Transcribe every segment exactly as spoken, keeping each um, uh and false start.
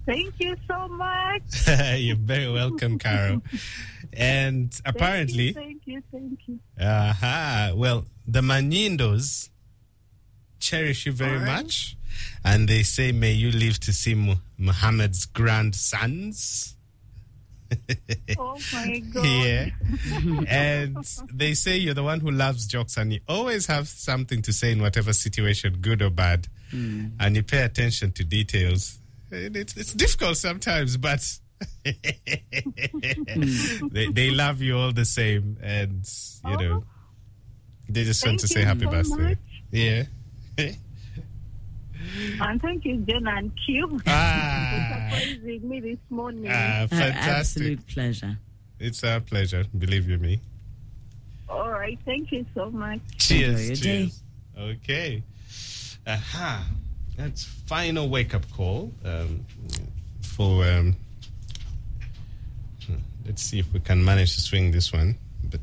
Thank you so much. You're very welcome, Carol. And apparently... Thank you, thank you. Thank you. Uh-huh. Well, the Manindos cherish you very right. much. And they say, may you live to see Mu- Muhammad's grandsons. Oh, my God. Yeah. And they say you're the one who loves jokes and you always have something to say in whatever situation, good or bad. Mm. And you pay attention to details. It's, it's difficult sometimes, but they, they love you all the same. And, you know, oh, they just want to say happy so birthday. Much. Yeah. And thank you, John and Q, ah. for surprising me this morning. Ah, fantastic. Our absolute pleasure. It's our pleasure, believe you me. All right, thank you so much. Cheers. Cheers. Day. Okay. Aha. That's final wake-up call um, for... Um, let's see if we can manage to swing this one. But...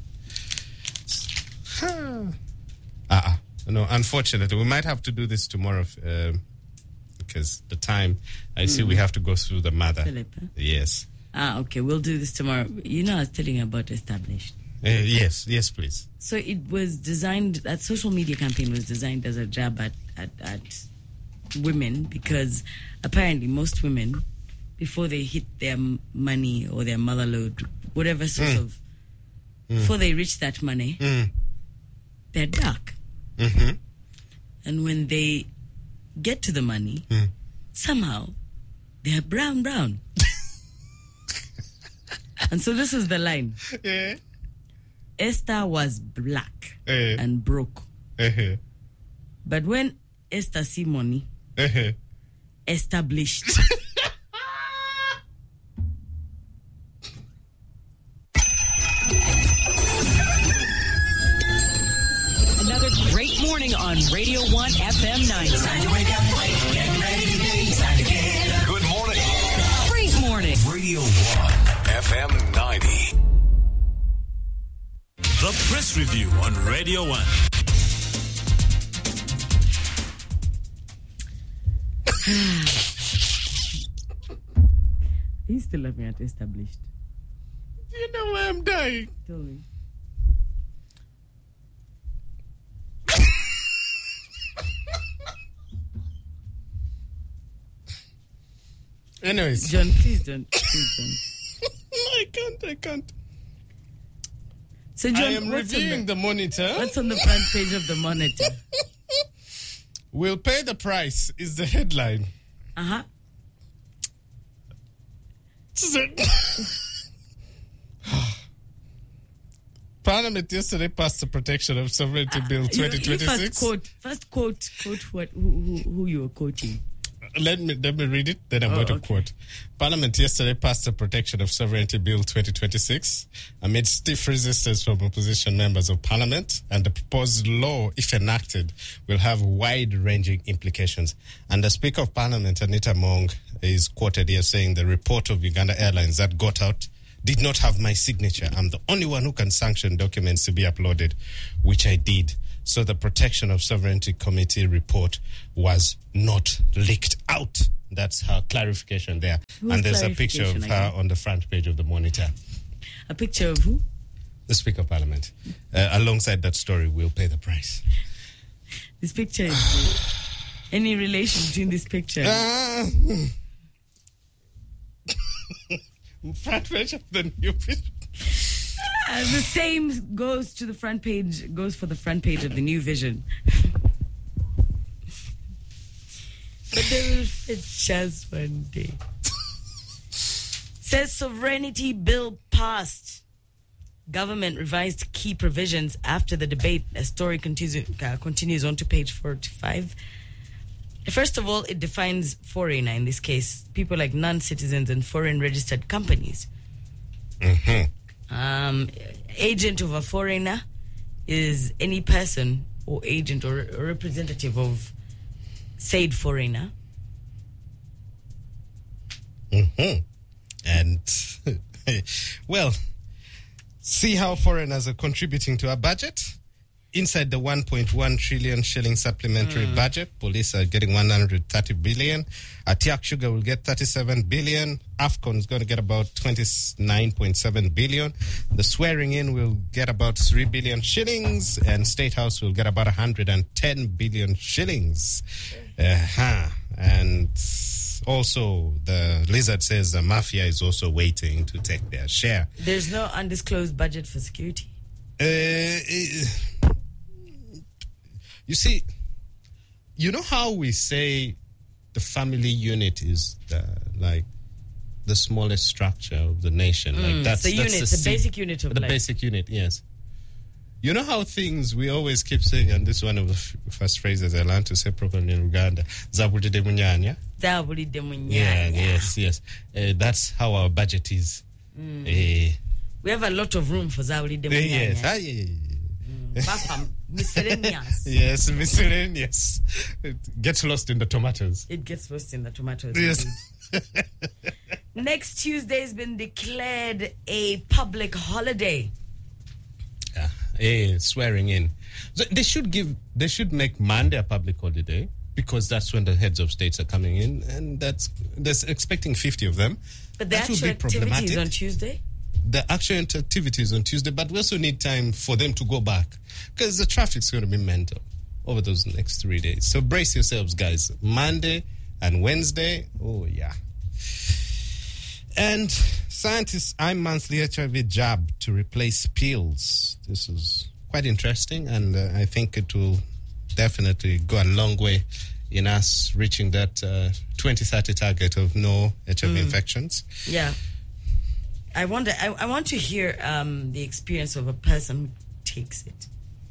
Ah. No, unfortunately, we might have to do this tomorrow uh, because the time, I mm. see we have to go through the mother. Philip, huh? Yes. Ah, okay, we'll do this tomorrow. You know, I was telling you about Established. Uh, yes, yes, please. So it was designed, that social media campaign was designed as a jab at, at, at women because apparently most women, before they hit their money or their mother load, whatever sort mm. of, mm. before they reach that money, mm. they're dark. Mm-hmm. And when they get to the money, mm. somehow they're brown, brown. And so this is the line. Yeah. Esther was black uh-huh. and broke. Uh-huh. But when Esther see money, uh-huh. established. Great morning on Radio one F M ninety. Good morning. Great morning. Radio one F M ninety. The Press Review on Radio one. He's still laughing at established. Do you know why I'm dying? Tell me. Anyways. John, please don't. Please don't. I can't, I can't. So, John, I am reviewing the, the monitor. What's on the front page of the monitor? We'll pay the price is the headline. Uh-huh. Parliament yesterday passed the Protection of Sovereignty uh, Bill twenty twenty-six. You, you first quote, first quote, quote what, who, who, who you were quoting. Let me let me read it, then I'm oh, going to okay. quote. Parliament yesterday passed the Protection of Sovereignty Bill twenty twenty-six amid stiff resistance from opposition members of Parliament, and the proposed law, if enacted, will have wide-ranging implications. And the Speaker of Parliament, Anita Mong, is quoted here saying the report of Uganda Airlines that got out did not have my signature. I'm the only one who can sanction documents to be uploaded, which I did. So the Protection of Sovereignty Committee report was not leaked out. That's her clarification there. Who's and there's a picture of her on the front page of the monitor. A picture of who? The Speaker of Parliament. Uh, alongside that story, we'll pay the price. This picture is... any relation between this picture? Uh, front page of the new picture. Uh, the same goes to the front page, goes for the front page of the New Vision. But they will fit just one day. Says Sovereignty Bill passed. Government revised key provisions after the debate. A story continues, uh, continues on to page forty-five. First of all, it defines foreigner, in this case, people like non-citizens and foreign registered companies. Mm-hmm. Um, agent of a foreigner is any person or agent or, or representative of said foreigner. Mm-hmm. And, well, see how foreigners are contributing to our budget? inside the one point one trillion shilling supplementary mm. budget, police are getting one hundred thirty billion. Atiak Sugar will get thirty-seven billion. AFCON is going to get about twenty-nine point seven billion. The swearing in will get about three billion shillings, and State House will get about one hundred ten billion shillings. Uh-huh. And also, the Lizard says the mafia is also waiting to take their share. There's no undisclosed budget for security. Uh, you see, you know how we say the family unit is the, like the smallest structure of the nation. Mm, like that's the that's unit, the, the basic unit of the life. basic unit. Yes. You know how things we always keep saying, and this is one of the f- first phrases I learned to say properly in Uganda. Zabulide munyanya. Zabulide munyanya. Yeah. Yes. Yes. Uh, that's how our budget is. Mm. Uh, we have a lot of room for Zabulide munyanya. Yes. Ah, yeah, yeah, yeah. Mm. Miscellaneous. Yes, miscellaneous. It gets lost in the tomatoes. It gets lost in the tomatoes. Yes. Next Tuesday has been declared a public holiday. Yeah, yeah, swearing in. So they should give. They should make Monday a public holiday because that's when the heads of states are coming in, and that's that's expecting fifty of them. But the that actual activity is on Tuesday. The actual activities on Tuesday, but we also need time for them to go back because the traffic's going to be mental over those next three days. So brace yourselves, guys. Monday and Wednesday. Oh yeah. And scientists eye monthly H I V jab to replace pills. This is quite interesting, and uh, I think it will definitely go a long way in us reaching that uh, twenty thirty target of no H I V mm. infections. Yeah. I wonder, I, I want to hear um, the experience of a person who takes it.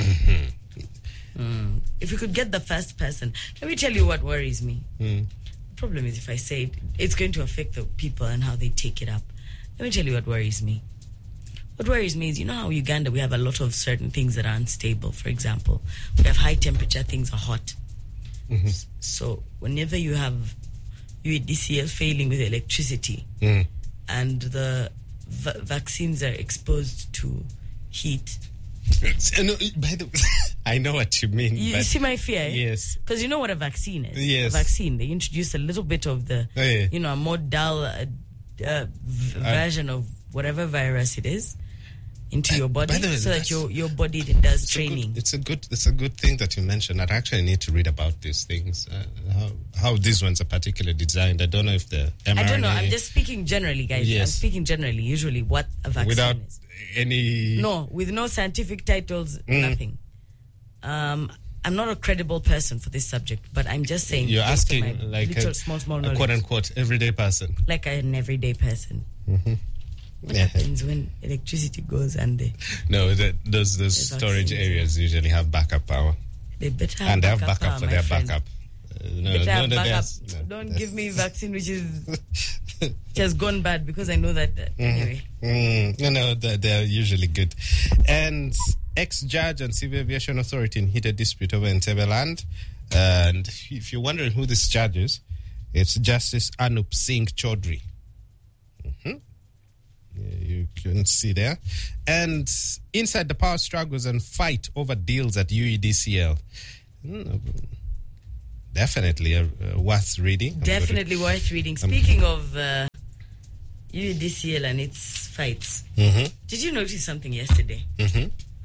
Mm-hmm. Mm. If we could get the first person. Let me tell you what worries me. Mm. Problem is, if I say it, it's going to affect the people and how they take it up. Let me tell you what worries me. What worries me is, you know how Uganda, we have a lot of certain things that are unstable. For example, we have high temperature, things are hot. Mm-hmm. So whenever you have U E D C L failing with electricity mm. and the v- vaccines are exposed to heat. No, by the way, I know what you mean. You but see my fear? Eh? Yes. Because you know what a vaccine is. Yes. A vaccine, they introduce a little bit of the, oh, yeah. you know, a more dull uh, uh, v- uh, version of whatever virus it is into your body, way, so that your, your body does it's training. A good, it's a good it's a good thing that you mentioned. I actually need to read about these things, uh, how how these ones are particularly designed. I don't know if the M R N A... I don't know. I'm just speaking generally, guys. Yes. I'm speaking generally. Usually, what a vaccine Without is. any No, with no scientific titles, mm. nothing. Um, I'm not a credible person for this subject, but I'm just saying. You're asking like little, a, small, small a quote unquote everyday person, like an everyday person. Mm-hmm. What yeah. happens when electricity goes and they... No, the, those those storage areas usually have backup power. They better have and they have backup backup power, for my their friend. backup. Uh, no, better no, have no, backup. no, Don't give me vaccine which is which has gone bad, because I know that. Uh, mm-hmm. Anyway. Mm, no, no, they're, they're usually good. And ex-judge and Civil Aviation Authority in heated dispute over Entebbe land. And if you're wondering who this judge is, it's Justice Anup Singh Chaudhry. Mm-hmm. You can see there. And inside the power struggles and fight over deals at U E D C L. Mm, definitely uh, uh, worth reading. Definitely to, worth reading. Speaking um, of uh, U E D C L and its fights, mm-hmm. did you notice something yesterday? Mm-hmm.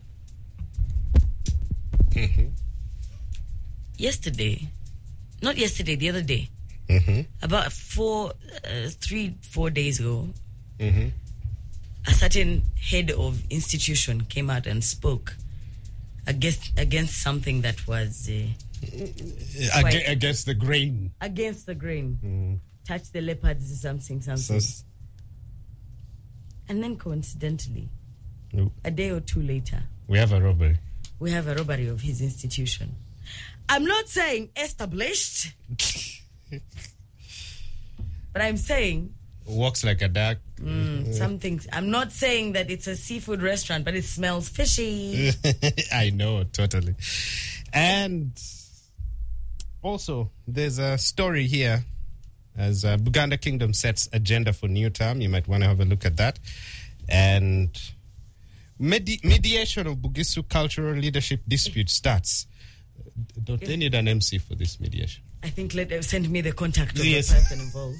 Mm-hmm. Yesterday, not yesterday, the other day, mm-hmm. about four, uh, three, four days ago, mm-hmm. a certain head of institution came out and spoke against against something that was uh, Ag- against the grain. Against the grain. Mm. Touch the leopards, something, something. So, and then coincidentally, no. a day or two later, we have a robbery. We have a robbery of his institution. I'm not saying established, but I'm saying walks like a duck. Mm, some things. I'm not saying that it's a seafood restaurant, but it smells fishy. I know, totally. And also, there's a story here as uh, Buganda Kingdom sets agenda for new term. You might want to have a look at that. And Medi- mediation of Bugisu cultural leadership dispute starts. Don't they need an M C for this mediation? I think let them send me the contact of Yes. the person involved.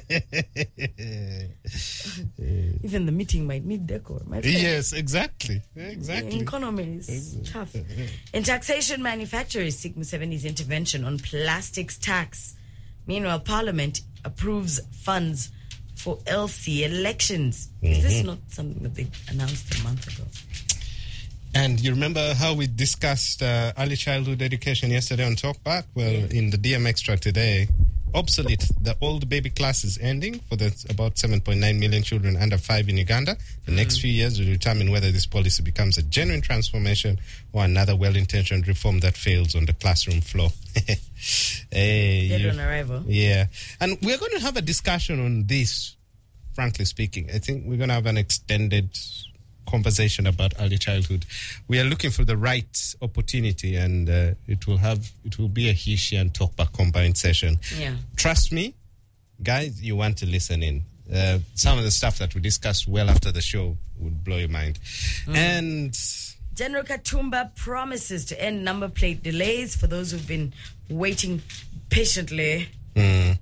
Even the meeting might need decor. My friend. Yes, exactly. Exactly. Economy is tough. In taxation, manufacturers seek Museveni's intervention on plastics tax. Meanwhile, Parliament approves funds for L C elections. Is this not something that they announced a month ago? And you remember how we discussed uh, early childhood education yesterday on Talkback? Well, in the D M Extra today, obsolete. The old baby class is ending for the about seven point nine million children under five in Uganda. The next few years will determine whether this policy becomes a genuine transformation or another well-intentioned reform that fails on the classroom floor. Hey, Dead you- on arrival. Yeah. And we're going to have a discussion on this, frankly speaking. I think we're going to have an extended conversation about early childhood. We are looking for the right opportunity, and uh, it will have it will be a he, she, and Talkback combined session. Yeah. Trust me, guys, you want to listen in. Uh, some of the stuff that we discussed well after the show would blow your mind. And General Katumba promises to end number plate delays for those who've been waiting patiently. mm,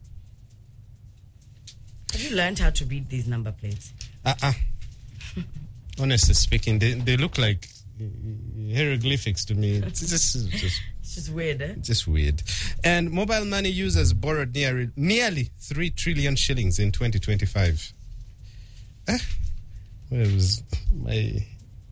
Have you learned how to read these number plates? uh-uh. honestly speaking, they, they look like uh, hieroglyphics to me. It's just, it's just It's just weird, eh? Just weird. And mobile money users borrowed near, nearly three trillion shillings in twenty twenty-five. Eh? Where was my...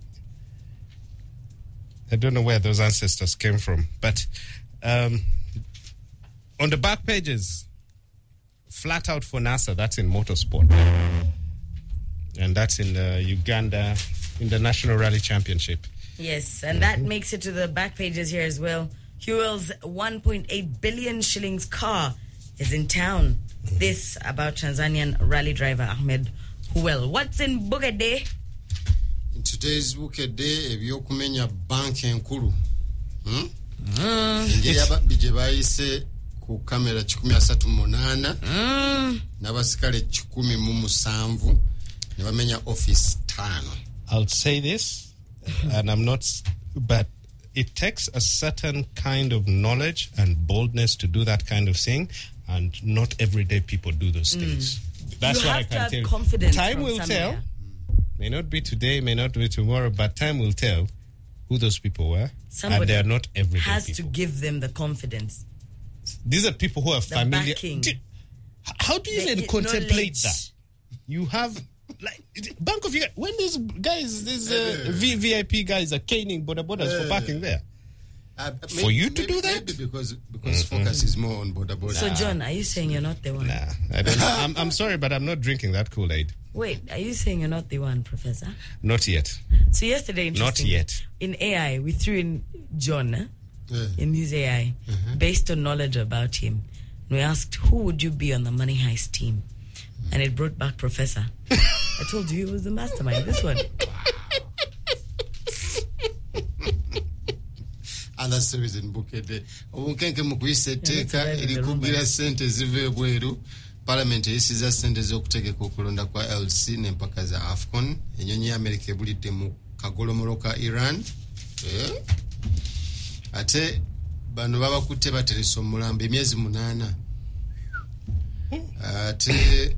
I don't know where those ancestors came from. But um, on the back pages, flat out for NASA, that's in motorsport. And that's in the Uganda, in the National Rally Championship. Yes, and that makes it to the back pages here as well. Huel's one point eight billion shillings car is in town. This about Tanzanian rally driver Ahmed Huel. What's in Bugade? In today's Bukedde, ebyokumenya banki enkulu. Hmm? Engeri ababbi gye bayise ku kamera kikumi asatu mu munaana n'abasikale kikumi mu musanvu ne bamenya office tano. I'll say this, and I'm not, but it takes a certain kind of knowledge and boldness to do that kind of thing, and not everyday people do those things. That's You what have I to can have tell you. confidence Time from will somewhere. tell. May not be today, may not be tomorrow, but time will tell who those people were, Somebody and they are not everyday has people. to give them the confidence. These are people who are The familiar. backing. Do- How do you The even contemplate knowledge. that? You have like Bank of Uganda. When these guys, these uh, V- VIP guys are caning border borders for parking there. Uh, For you to maybe, do that? Maybe because because focus is more on border border. So, John, are you saying you're not the one? Nah, I don't. I'm, I'm sorry, but I'm not drinking that Kool-Aid. Wait, are you saying you're not the one, Professor? Not yet. So yesterday, Not interesting, yet. in A I, we threw in John eh, Yeah. in his A I based on knowledge about him. We asked, who would you be on the Money Heist team? And it brought back Professor. I told you he was the mastermind. This one. Other stories in Bukedde. Obunkenke mu kuyisa etteeka Yeah, that's erikugira ssente eziva ebweru. Parliament eyisiza ssente z'okutegeka okulonda kwa L C n'empaka za AFCON. Ennyonyi ya Amerika ebulidde mu kagolomolo ka Iran. Eh? Ate bano babakutte bateresa omulambo emyezi munaana. Ate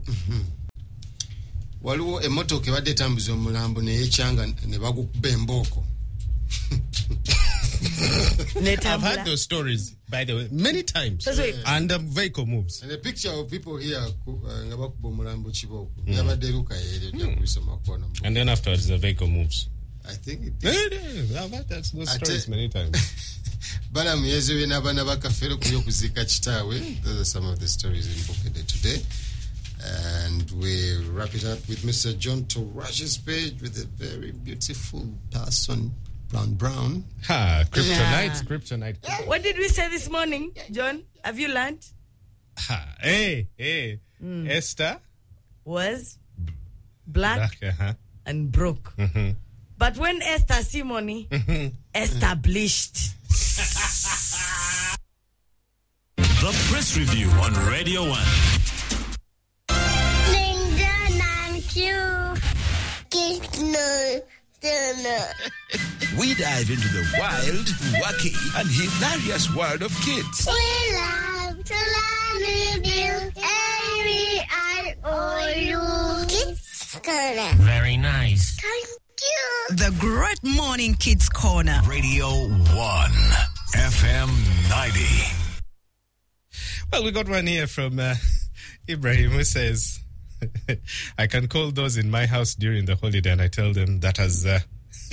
waliwo emmotoka ebadde etambuza omulambo neyekyanga ne bagukuba embooko. I've heard those stories, by the way, many times. That's right. And the vehicle moves. And a picture of people here ku- uh, nga bakuba omulambo kibooko. Yabadde Luka eri ojja kubisoma kwona. And then afterwards, the vehicle moves. I think it Yeah, yeah, I've heard that, those I stories tell- many times. Balamu yeezebye n'abaana ba Kafeero ku by'okuziika kitaawe. Those are some of the stories in Bukedde today. And we wrap it up with Mister John Torash's page with a very beautiful person, Brown Brown. Ha, kryptonite, Yeah. kryptonite. What did we say this morning, John? Have you learned? Ha, hey, hey. Esther. Was black Black, uh-huh. and broke. But when Esther see money, established. The Press Review on Radio one. Linda and Q. Kiss no. We dive into the wild, wacky, and hilarious world of kids. We love to learn with you. And we are all you. Kids Corner. Very nice. Thank you. The Great Morning Kids Corner. Radio one, F M ninety. Well, we got one here from uh, Ibrahim who says, I can call those in my house during the holiday and I tell them that as uh,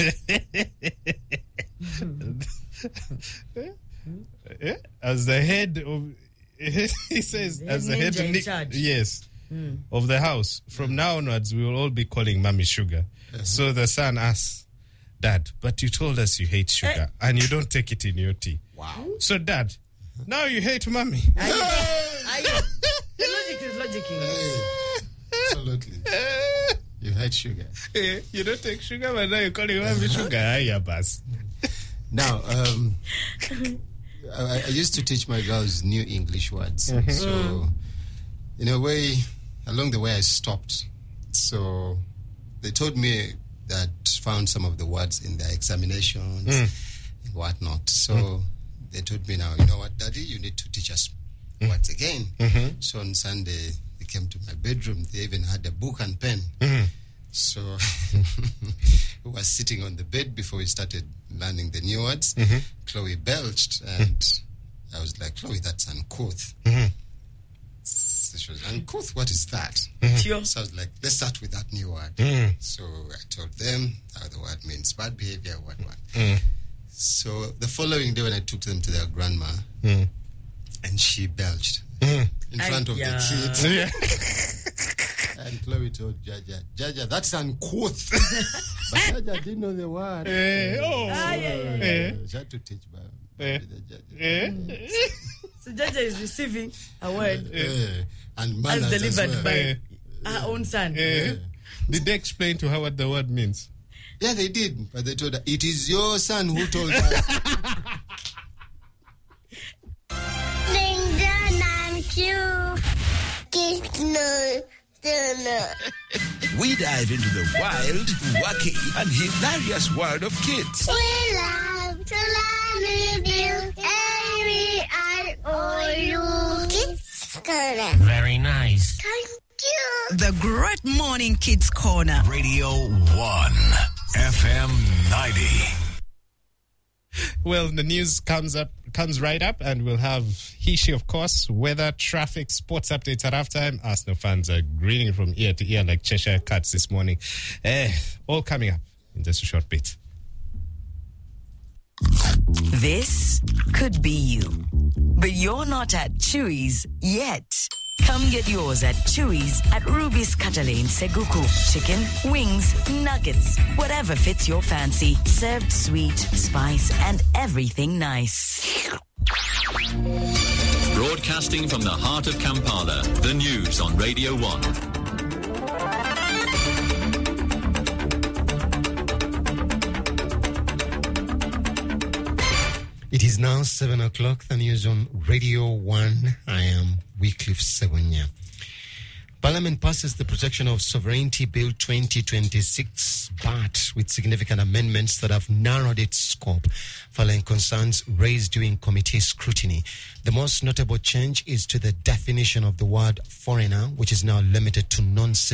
as the head of he says The as the head head ninja in ni- charge. yes Mm. of the house. From now onwards we will all be calling Mommy Sugar. So the son asks, Dad, but you told us you hate sugar and you don't take it in your tea. Wow. So Dad, now you hate Mommy. Are you, are you, the logic is logicking. Absolutely. You hate sugar. Eh, you don't take sugar, but now you're calling Mommy Sugar. Ah, yeah, boss. Now, um, I, I used to teach my girls new English words. Mhm. So, in a way, along the way, I stopped. So, they told me that found some of the words in their examinations Mm. and whatnot. So, Mm. they told me now, you know what, Daddy, you need to teach us words again. Mhm. So, on Sunday, they came to my bedroom. They even had a book and pen. Mhm. So we were sitting on the bed before we started learning the new words. Mhm. Chloe belched, and I was like, Chloe, that's uncouth. Mhm. So she was, uncouth, what is that? Mhm. So I was like, let's start with that new word. Mhm. So I told them how the word means bad behavior, what, what. Mm. So the following day when I took them to their grandma, Mm. and she belched Mm. in front of Ay-ya. the kids. Yeah. And Chloe told Jaja, Jaja, that's uncouth. But Jaja didn't know the word. Eh, oh. Ah, yeah, yeah, Uh, yeah. She had to teach by, Eh. by the Jaja. Eh? So Jaja is receiving a word Eh. And as manners as delivered well. by Eh. her own son. Eh. Did they explain to her what the word means? Yeah, they did. But they told her, it is your son who told her. Linda and you. Kids no. We dive into the wild, wacky, and hilarious world of kids. We love to learn with you. And we are all you. Kids Corner. Very nice. Thank you. The Great Morning Kids Corner. Radio one, F M ninety. Well, the news comes up, comes right up, and we'll have he, she, of course, weather, traffic, sports updates at halftime. Arsenal fans are grinning from ear to ear like Cheshire cats this morning. Eh, all coming up in just a short bit. This could be you, but you're not at Chewy's yet. Come get yours at Chewy's at Ruby's Cutter Lane, Seguku. Chicken, wings, nuggets, whatever fits your fancy. Served sweet, spice, and everything nice. Broadcasting from the heart of Kampala, the news on Radio one. It is now seven o'clock. The news on Radio one. I am Wycliffe Segunya. Parliament passes the Protection of Sovereignty Bill twenty twenty-six, but with significant amendments that have narrowed its scope following concerns raised during committee scrutiny. The most notable change is to the definition of the word foreigner, which is now limited to non-citizens.